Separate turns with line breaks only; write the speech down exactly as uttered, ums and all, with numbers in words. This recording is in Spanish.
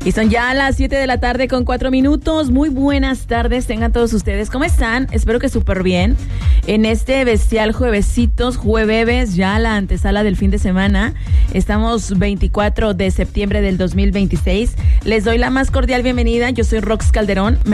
Y son ya las siete de la tarde con cuatro minutos. Muy buenas tardes, tengan todos ustedes. ¿Cómo están? Espero que súper bien. En este bestial juevesitos, jueves, ya la antesala del fin de semana. Estamos veinticuatro de septiembre del dos mil veintiséis. Les doy la más cordial bienvenida. Yo soy Rox Calderón.